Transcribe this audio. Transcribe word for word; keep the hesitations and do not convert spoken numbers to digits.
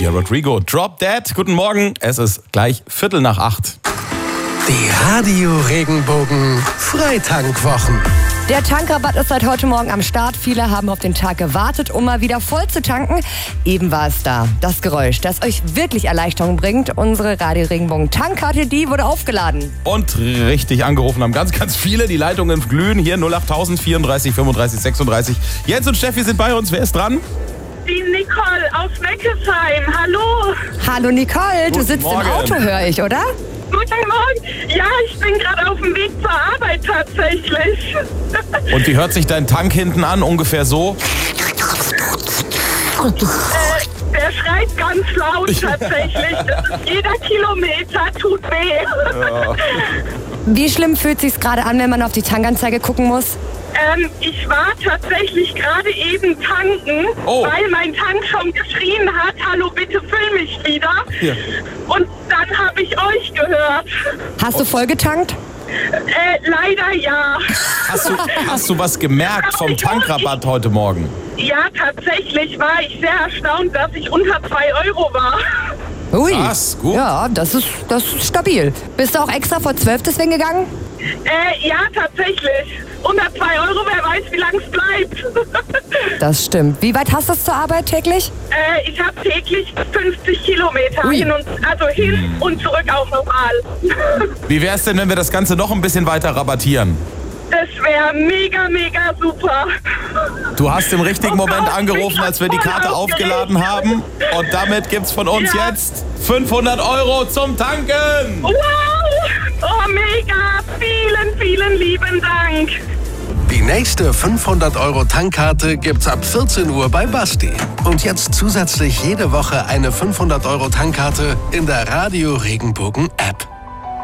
Olivia Rodrigo. Drop Dead. Guten Morgen. Es ist gleich Viertel nach acht. Die Radio Regenbogen Freitankwwochen. Der Tankrabatt ist seit heute Morgen am Start. Viele haben auf den Tag gewartet, um mal wieder voll zu tanken. Eben war es da. Das Geräusch, das euch wirklich Erleichterung bringt. Unsere Radio Regenbogen Tankkarte, die wurde aufgeladen. Und richtig angerufen haben ganz, ganz viele. Die Leitungen glühen. Hier null acht tausend vierunddreißig fünfunddreißig sechsunddreißig. Jens und Steffi sind bei uns. Wer ist dran? Die Nicole aus Meckesheim. Hallo. Hallo Nicole, Guten du sitzt Morgen. im Auto, höre ich, oder? Guten Morgen. Ja, ich bin gerade auf dem Weg zur Arbeit tatsächlich. Und wie hört sich dein Tank hinten an? Ungefähr so? äh, der schreit ganz laut tatsächlich. Das ist, jeder Kilometer tut weh. Ja. Wie schlimm fühlt sich's gerade an, wenn man auf die Tankanzeige gucken muss? Ähm, ich war tatsächlich gerade eben tanken, Oh. weil mein Tank schon geschrien hat, hallo, bitte füll mich wieder. Ja. Und dann habe ich euch gehört. Hast du voll getankt? Äh, leider ja. Hast du, hast du was gemerkt vom Tankrabatt heute Morgen? Ja, tatsächlich war ich sehr erstaunt, dass ich unter zwei Euro war. Ui. Was? Gut. Ja, das ist, das ist stabil. Bist du auch extra vor zwölf deswegen gegangen? Äh, ja, tatsächlich. Unter zwei Euro, wer weiß, wie lang es bleibt. Das stimmt. Wie weit hast du es zur Arbeit täglich? äh, ich habe täglich fünfzig Kilometer Ui. hin und, also hin und zurück auch normal. Wie wär's denn, wenn wir das Ganze noch ein bisschen weiter rabattieren? Das wäre mega, mega super. Du hast im richtigen Oh Moment Gott, angerufen, ich als wir die hab voll Karte aufgeregt. aufgeladen haben. Und damit gibt's von uns Ja. jetzt fünfhundert Euro zum Tanken. Wow! Oh, mega! Vielen, vielen lieben Dank. Die nächste fünfhundert Euro Tankkarte gibt's ab vierzehn Uhr bei Basti. Und jetzt zusätzlich jede Woche eine fünfhundert Euro Tankkarte in der Radio Regenbogen App.